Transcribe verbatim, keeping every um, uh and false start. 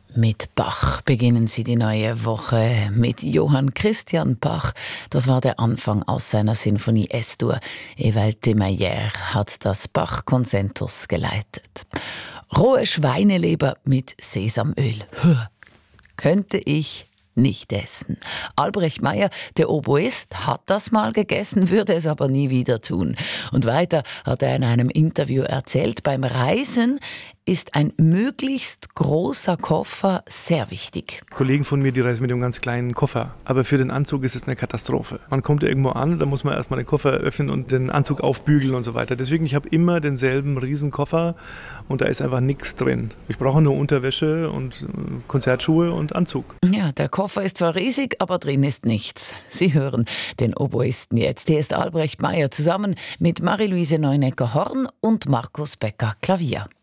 Mit Bach beginnen Sie die neue Woche mit Johann Christian Bach. Das war der Anfang aus seiner Sinfonie Es-Dur. Ewald de Meyer hat das Bach-Konsentus geleitet. Rohe Schweineleber mit Sesamöl. Könnte ich nicht essen. Albrecht Meyer, der Oboist, hat das mal gegessen, würde es aber nie wieder tun. Und weiter hat er in einem Interview erzählt, beim Reisen ist ein möglichst großer Koffer sehr wichtig. Kollegen von mir, die reisen mit einem ganz kleinen Koffer. Aber für den Anzug ist es eine Katastrophe. Man kommt irgendwo an, da muss man erstmal den Koffer öffnen und den Anzug aufbügeln und so weiter. Deswegen, ich habe immer denselben Riesenkoffer und da ist einfach nichts drin. Ich brauche nur Unterwäsche und Konzertschuhe und Anzug. Ja, der Koffer ist zwar riesig, aber drin ist nichts. Sie hören den Oboisten jetzt. Hier ist Albrecht Meyer zusammen mit Marie-Louise Neunecker-Horn und Markus Becker Klavier.